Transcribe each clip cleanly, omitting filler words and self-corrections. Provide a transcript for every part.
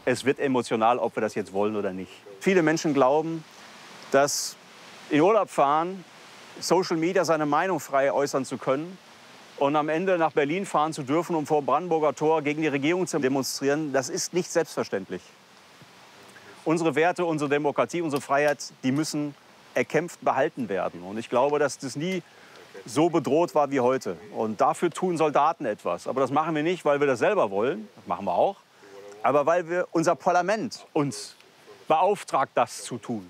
Es wird emotional, ob wir das jetzt wollen oder nicht. Viele Menschen glauben, dass in Urlaub fahren, Social Media seine Meinung frei äußern zu können und am Ende nach Berlin fahren zu dürfen, um vor Brandenburger Tor gegen die Regierung zu demonstrieren. Das ist nicht selbstverständlich. Unsere Werte, unsere Demokratie, unsere Freiheit, die müssen erkämpft behalten werden. Und ich glaube, dass das nie so bedroht war wie heute. Und dafür tun Soldaten etwas. Aber das machen wir nicht, weil wir das selber wollen. Das machen wir auch. Aber weil wir unser Parlament uns beauftragt, das zu tun.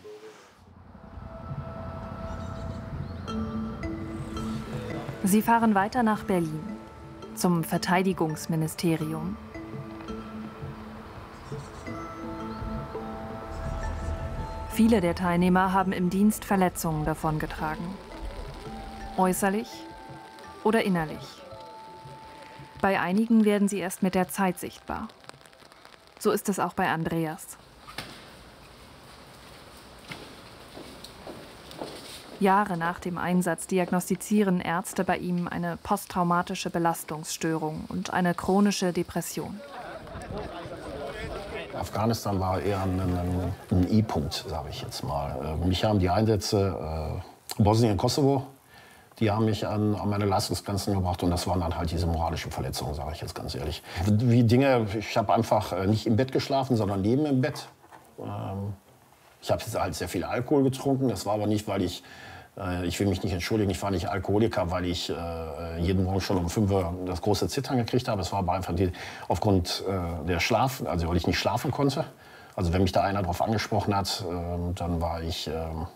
Sie fahren weiter nach Berlin, zum Verteidigungsministerium. Viele der Teilnehmer haben im Dienst Verletzungen davongetragen. Äußerlich oder innerlich. Bei einigen werden sie erst mit der Zeit sichtbar. So ist es auch bei Andreas. Jahre nach dem Einsatz diagnostizieren Ärzte bei ihm eine posttraumatische Belastungsstörung und eine chronische Depression. Afghanistan war eher ein I-Punkt, sage ich jetzt mal. Mich haben die Einsätze Bosnien, Kosovo, die haben mich an meine Leistungsgrenzen gebracht und das waren dann halt diese moralischen Verletzungen, sage ich jetzt ganz ehrlich. Wie Dinge, ich habe einfach nicht im Bett geschlafen, sondern neben im Bett. Ich habe halt sehr viel Alkohol getrunken, das war aber nicht, weil ich will mich nicht entschuldigen, ich war nicht Alkoholiker, weil ich jeden Morgen schon um 5 Uhr das große Zittern gekriegt habe. Es war aber einfach aufgrund der also weil ich nicht schlafen konnte. Also wenn mich da einer darauf angesprochen hat, dann war ich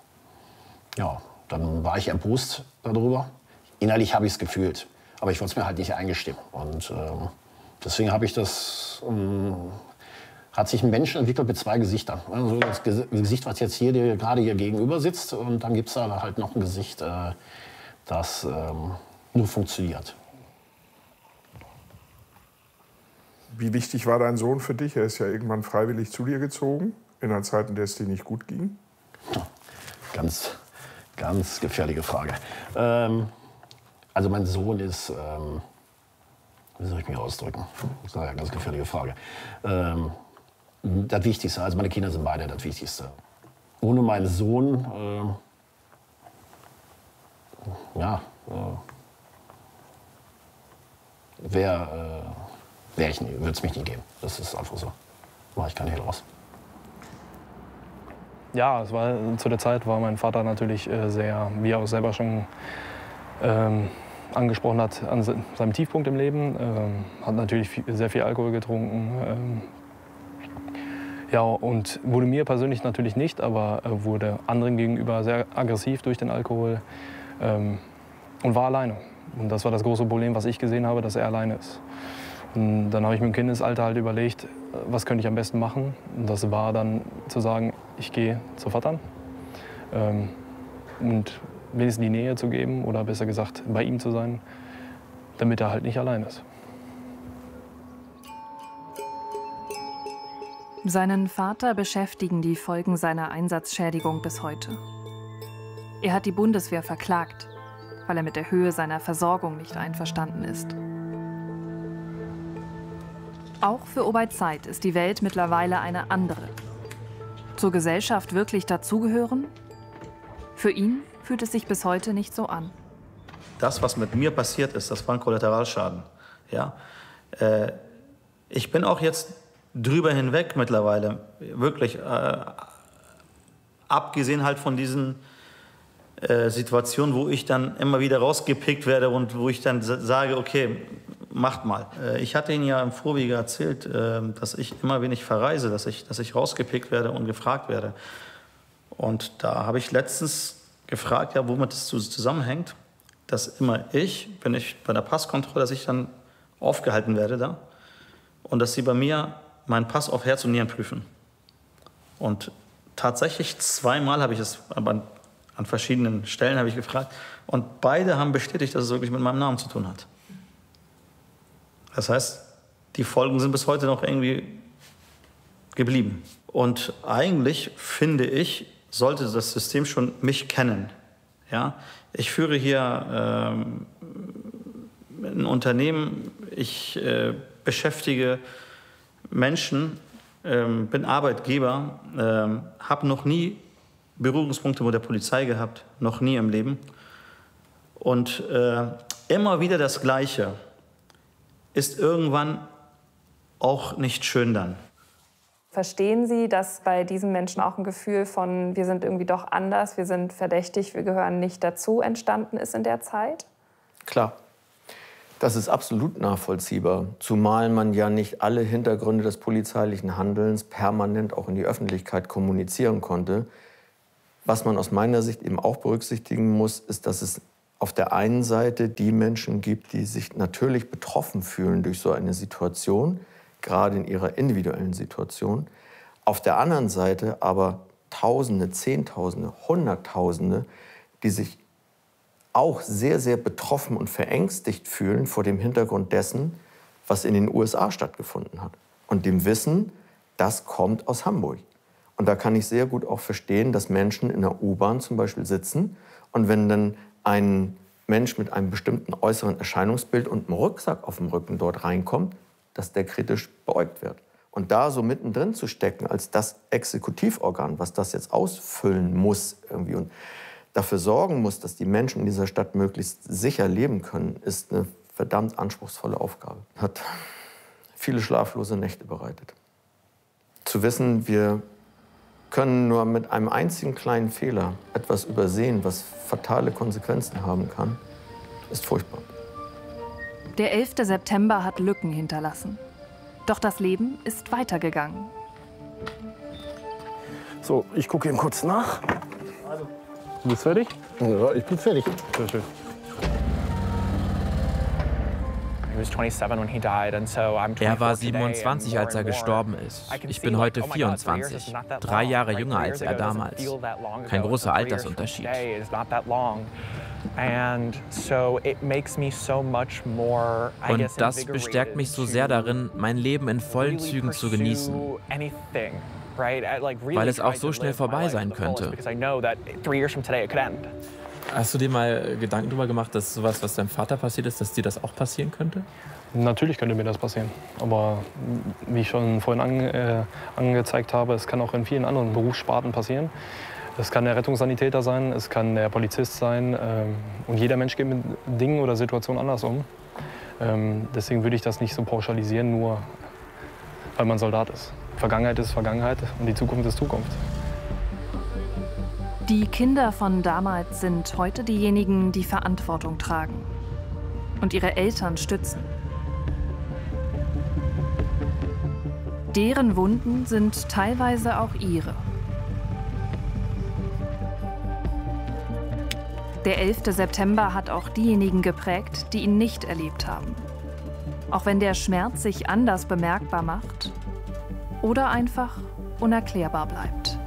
erbost darüber. Innerlich habe ich es gefühlt, aber ich wollte es mir halt nicht eingestehen. Und deswegen habe ich das... hat sich ein Mensch entwickelt mit 2 Gesichtern. Also das Gesicht, was jetzt gerade hier gegenüber sitzt, und dann gibt es da halt noch ein Gesicht, das nur funktioniert. Wie wichtig war dein Sohn für dich? Er ist ja irgendwann freiwillig zu dir gezogen, in einer Zeit, in der es dir nicht gut ging. Ganz, ganz gefährliche Frage. Also mein Sohn ist, wie soll ich mich ausdrücken? Das ist eine ganz gefährliche Frage. Das Wichtigste, also meine Kinder sind beide das Wichtigste. Ohne meinen Sohn, würde es mich nicht geben. Das ist einfach so. Mache ich keinen Hehl raus. Ja, zu der Zeit war mein Vater natürlich sehr, wie er auch selber schon angesprochen hat, an seinem Tiefpunkt im Leben. Hat natürlich sehr viel Alkohol getrunken. Ja, und wurde mir persönlich natürlich nicht, aber wurde anderen gegenüber sehr aggressiv durch den Alkohol und war alleine. Und das war das große Problem, was ich gesehen habe, dass er alleine ist. Und dann habe ich mir im Kindesalter halt überlegt, was könnte ich am besten machen. Und das war dann zu sagen, ich gehe zu Vater und wenigstens die Nähe zu geben oder besser gesagt bei ihm zu sein, damit er halt nicht allein ist. Seinen Vater beschäftigen die Folgen seiner Einsatzschädigung bis heute. Er hat die Bundeswehr verklagt, weil er mit der Höhe seiner Versorgung nicht einverstanden ist. Auch für Obad Said ist die Welt mittlerweile eine andere. Zur Gesellschaft wirklich dazugehören? Für ihn fühlt es sich bis heute nicht so an. Das, was mit mir passiert ist, das war ein Kollateralschaden. Ja? Ich bin auch jetzt drüber hinweg mittlerweile, wirklich, abgesehen halt von diesen Situationen, wo ich dann immer wieder rausgepickt werde und wo ich dann sage, okay, macht mal. Ich hatte Ihnen ja im Vorwege erzählt, dass ich immer, wenn ich verreise, dass ich rausgepickt werde und gefragt werde. Und da habe ich letztens gefragt, ja, womit das zusammenhängt, dass immer wenn ich bei der Passkontrolle, dass ich dann aufgehalten werde da und dass sie bei mir meinen Pass auf Herz und Nieren prüfen. Und tatsächlich 2-mal habe ich es, aber an verschiedenen Stellen habe ich gefragt. Und beide haben bestätigt, dass es wirklich mit meinem Namen zu tun hat. Das heißt, die Folgen sind bis heute noch irgendwie geblieben. Und eigentlich, finde ich, sollte das System schon mich kennen. Ja? Ich führe hier ein Unternehmen, ich beschäftige Menschen bin Arbeitgeber, habe noch nie Berührungspunkte mit der Polizei gehabt, noch nie im Leben. Und immer wieder das Gleiche ist irgendwann auch nicht schön dann. Verstehen Sie, dass bei diesen Menschen auch ein Gefühl von, wir sind irgendwie doch anders, wir sind verdächtig, wir gehören nicht dazu, entstanden ist in der Zeit? Klar, das ist absolut nachvollziehbar, zumal man ja nicht alle Hintergründe des polizeilichen Handelns permanent auch in die Öffentlichkeit kommunizieren konnte. Was man aus meiner Sicht eben auch berücksichtigen muss, ist, dass es auf der einen Seite die Menschen gibt, die sich natürlich betroffen fühlen durch so eine Situation, gerade in ihrer individuellen Situation. Auf der anderen Seite aber Tausende, Zehntausende, Hunderttausende, die sich auch sehr, sehr betroffen und verängstigt fühlen vor dem Hintergrund dessen, was in den USA stattgefunden hat. Und dem Wissen, das kommt aus Hamburg. Und da kann ich sehr gut auch verstehen, dass Menschen in der U-Bahn zum Beispiel sitzen und wenn dann ein Mensch mit einem bestimmten äußeren Erscheinungsbild und einem Rucksack auf dem Rücken dort reinkommt, dass der kritisch beäugt wird. Und da so mittendrin zu stecken als das Exekutivorgan, was das jetzt ausfüllen muss irgendwie und dafür sorgen muss, dass die Menschen in dieser Stadt möglichst sicher leben können, ist eine verdammt anspruchsvolle Aufgabe. Hat viele schlaflose Nächte bereitet. Zu wissen, wir können nur mit einem einzigen kleinen Fehler etwas übersehen, was fatale Konsequenzen haben kann, ist furchtbar. Der 11. September hat Lücken hinterlassen. Doch das Leben ist weitergegangen. So, ich gucke eben kurz nach. Du bist fertig? Ja, ich bin fertig. Sehr schön. Er war 27, als er gestorben ist. Ich bin heute 24, 3 Jahre jünger als er damals. Kein großer Altersunterschied. Und das bestärkt mich so sehr darin, mein Leben in vollen Zügen zu genießen. Weil es auch so schnell vorbei sein könnte. Hast du dir mal Gedanken darüber gemacht, dass sowas, was deinem Vater passiert ist, dass dir das auch passieren könnte? Natürlich könnte mir das passieren. Aber wie ich schon vorhin angezeigt habe, es kann auch in vielen anderen Berufssparten passieren. Es kann der Rettungssanitäter sein, es kann der Polizist sein. Und jeder Mensch geht mit Dingen oder Situationen anders um. Deswegen würde ich das nicht so pauschalisieren, nur weil man Soldat ist. Vergangenheit ist Vergangenheit und die Zukunft ist Zukunft. Die Kinder von damals sind heute diejenigen, die Verantwortung tragen und ihre Eltern stützen. Deren Wunden sind teilweise auch ihre. Der 11. September hat auch diejenigen geprägt, die ihn nicht erlebt haben. Auch wenn der Schmerz sich anders bemerkbar macht oder einfach unerklärbar bleibt.